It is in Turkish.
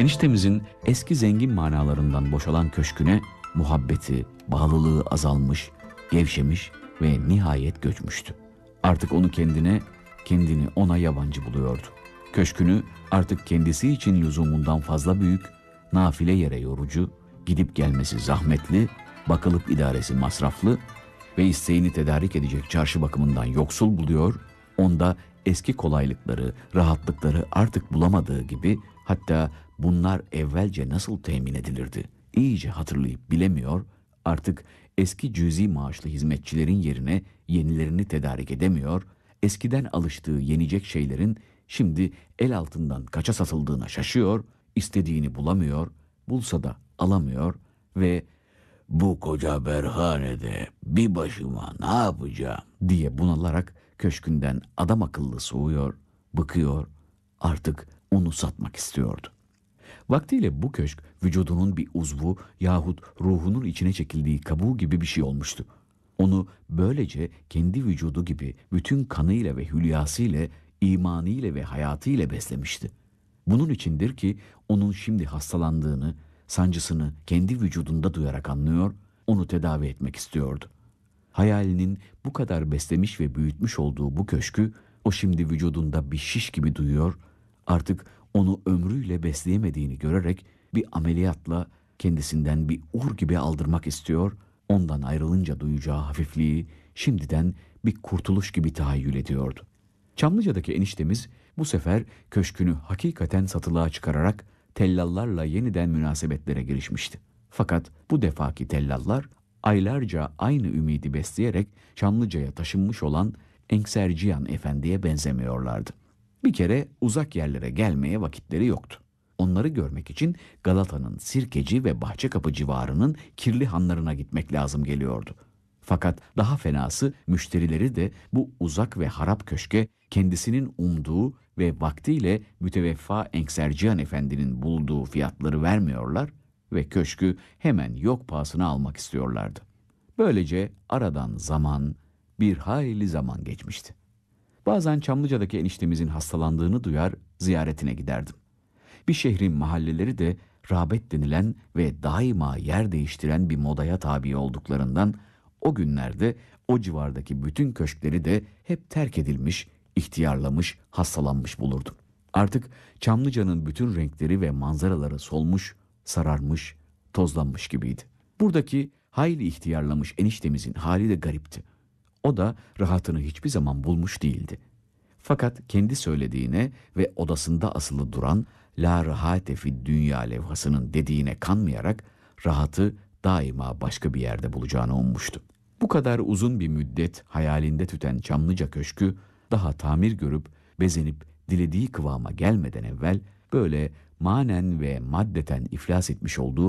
Eniştemizin eski zengin manalarından boşalan köşküne muhabbeti, bağlılığı azalmış, gevşemiş ve nihayet göçmüştü. Artık onu kendini ona yabancı buluyordu. Köşkünü artık kendisi için lüzumundan fazla büyük, nafile yere yorucu, gidip gelmesi zahmetli, bakılıp idaresi masraflı ve isteğini tedarik edecek çarşı bakımından yoksul buluyor, onda eski kolaylıkları, rahatlıkları artık bulamadığı gibi, hatta bunlar evvelce nasıl temin edilirdi iyice hatırlayıp bilemiyor, artık eski cüzi maaşlı hizmetçilerin yerine yenilerini tedarik edemiyor, eskiden alıştığı yenecek şeylerin şimdi el altından kaça satıldığına şaşıyor, istediğini bulamıyor, bulsa da alamıyor ve "Bu koca berhanede bir başıma ne yapacağım?" diye bunalarak köşkünden adam akıllı soğuyor, bıkıyor, artık onu satmak istiyordu. Vaktiyle bu köşk vücudunun bir uzvu yahut ruhunun içine çekildiği kabuğu gibi bir şey olmuştu. Onu böylece kendi vücudu gibi bütün kanıyla ve hülyasıyla, imanıyla ve hayatıyla beslemişti. Bunun içindir ki onun şimdi hastalandığını, sancısını kendi vücudunda duyarak anlıyor, onu tedavi etmek istiyordu. Hayalinin bu kadar beslemiş ve büyütmüş olduğu bu köşkü o şimdi vücudunda bir şiş gibi duyuyor, artık onu ömrüyle besleyemediğini görerek bir ameliyatla kendisinden bir ur gibi aldırmak istiyor, ondan ayrılınca duyacağı hafifliği şimdiden bir kurtuluş gibi tahayyül ediyordu. Çamlıca'daki eniştemiz bu sefer köşkünü hakikaten satılığa çıkararak tellallarla yeniden münasebetlere girişmişti. Fakat bu defaki tellallar aylarca aynı ümidi besleyerek Çamlıca'ya taşınmış olan Enksercihan Efendi'ye benzemiyorlardı. Bir kere uzak yerlere gelmeye vakitleri yoktu. Onları görmek için Galata'nın Sirkeci ve Bahçekapı civarının kirli hanlarına gitmek lazım geliyordu. Fakat daha fenası müşterileri de bu uzak ve harap köşke kendisinin umduğu ve vaktiyle müteveffa Enksercihan Efendi'nin bulduğu fiyatları vermiyorlar ve köşkü hemen yok pahasına almak istiyorlardı. Böylece aradan bir hayli zaman geçmişti. Bazen Çamlıca'daki eniştemizin hastalandığını duyar, ziyaretine giderdim. Bir şehrin mahalleleri de rağbet denilen ve daima yer değiştiren bir modaya tabi olduklarından o günlerde o civardaki bütün köşkleri de hep terk edilmiş, ihtiyarlamış, hastalanmış bulurdum. Artık Çamlıca'nın bütün renkleri ve manzaraları solmuş, sararmış, tozlanmış gibiydi. Buradaki hayli ihtiyarlamış eniştemizin hali de garipti. O da rahatını hiçbir zaman bulmuş değildi. Fakat kendi söylediğine ve odasında asılı duran "La rahate fid dünya" levhasının dediğine kanmayarak rahatı daima başka bir yerde bulacağını ummuştu. Bu kadar uzun bir müddet hayalinde tüten Çamlıca Köşkü daha tamir görüp bezenip dilediği kıvama gelmeden evvel böyle manen ve maddeten iflas etmiş olduğu